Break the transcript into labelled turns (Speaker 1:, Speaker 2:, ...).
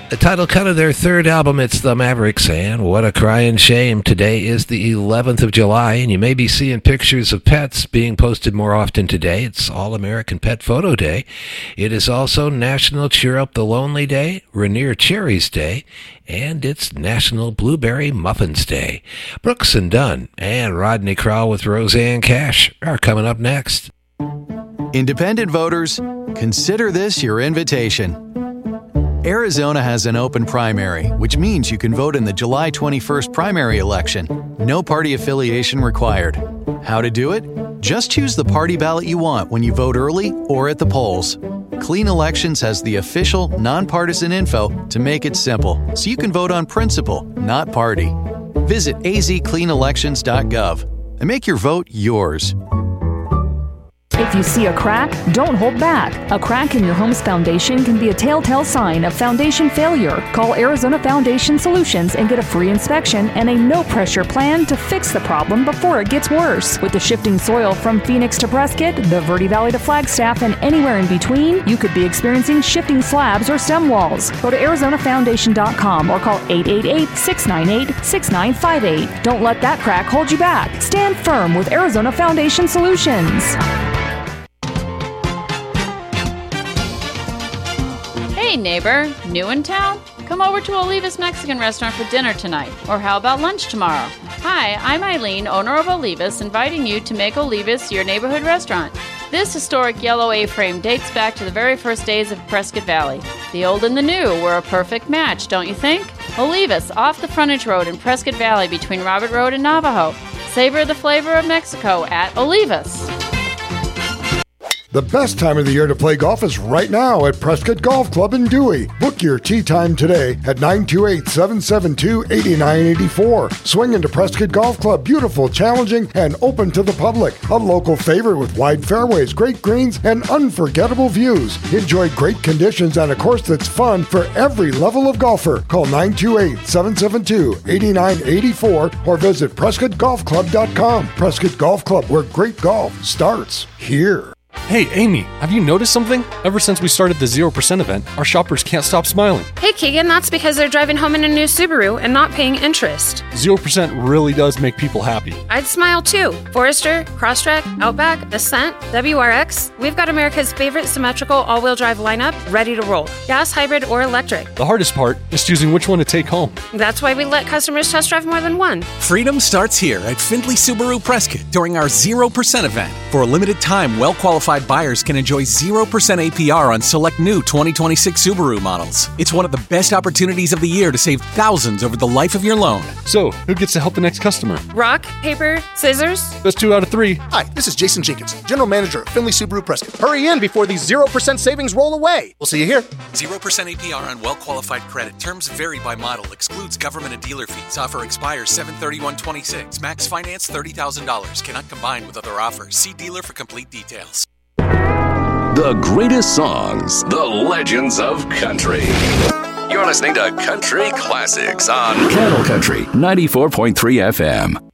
Speaker 1: The title cut of their third album, it's the Mavericks, and what a crying shame. Today is the 11th of July, and you may be seeing pictures of pets being posted more often today. It's All-American Pet Photo Day. It is also National Cheer Up the Lonely Day, Rainier Cherries Day, and it's National Blueberry Muffins Day. Brooks and Dunn and Rodney Crowell with Roseanne Cash are coming up next.
Speaker 2: Independent voters, consider this your invitation. Arizona has an open primary, which means you can vote in the July 21st primary election. No party affiliation required. How to do it? Just choose the party ballot you want when you vote early or at the polls. Clean Elections has the official, nonpartisan info to make it simple, so you can vote on principle, not party. Visit azcleanelections.gov and make your vote yours.
Speaker 3: If you see a crack, don't hold back. A crack in your home's foundation can be a telltale sign of foundation failure. Call Arizona Foundation Solutions and get a free inspection and a no-pressure plan to fix the problem before it gets worse. With the shifting soil from Phoenix to Prescott, the Verde Valley to Flagstaff, and anywhere in between, you could be experiencing shifting slabs or stem walls. Go to ArizonaFoundation.com or call 888-698-6958. Don't let that crack hold you back. Stand firm with Arizona Foundation Solutions.
Speaker 4: Hey neighbor, new in town? Come over to Olivas Mexican Restaurant for dinner tonight. Or how about lunch tomorrow? Hi, I'm Eileen, owner of Olivas, inviting you to make Olivas your neighborhood restaurant. This historic yellow A-frame dates back to the very first days of Prescott Valley. The old and the new were a perfect match, don't you think? Olivas, off the frontage road in Prescott Valley between Robert Road and Navajo. Savor the flavor of Mexico at Olivas.
Speaker 5: The best time of the year to play golf is right now at Prescott Golf Club in Dewey. Book your tee time today at 928-772-8984. Swing into Prescott Golf Club, beautiful, challenging, and open to the public. A local favorite with wide fairways, great greens, and unforgettable views. Enjoy great conditions and a course that's fun for every level of golfer. Call 928-772-8984 or visit PrescottGolfClub.com. Prescott Golf Club, where great golf starts here.
Speaker 6: Hey, Amy, have you noticed something? Ever since we started the 0% event, our shoppers can't stop smiling.
Speaker 7: Hey, Keegan, that's because they're driving home in a new Subaru and not paying interest.
Speaker 6: 0% really does make people happy.
Speaker 7: I'd smile too. Forester, Crosstrek, Outback, Ascent, WRX. We've got America's favorite symmetrical all-wheel drive lineup ready to roll. Gas, hybrid, or electric.
Speaker 6: The hardest part is choosing which one to take home.
Speaker 7: That's why we let customers test drive more than one.
Speaker 8: Freedom starts here at Findlay Subaru Prescott during our 0% event. For a limited time, well-qualified buyers can enjoy 0% APR on select new 2026 Subaru models. It's one of the best opportunities of the year to save thousands over the life of your loan.
Speaker 6: So, who gets to help the next customer?
Speaker 7: Rock, paper, scissors?
Speaker 6: Best 2 out of 3.
Speaker 9: Hi, this is Jason Jenkins, General Manager of Findlay Subaru Prescott. Hurry in before these 0% savings roll away. We'll see you here.
Speaker 8: 0% APR on well-qualified credit. Terms vary by model. Excludes government and dealer fees. Offer expires 7/31/26. Max finance $30,000. Cannot combine with other offers. See dealer for complete details.
Speaker 10: The greatest songs, the legends of country. You're listening to Country Classics on Cattle Country 94.3 FM.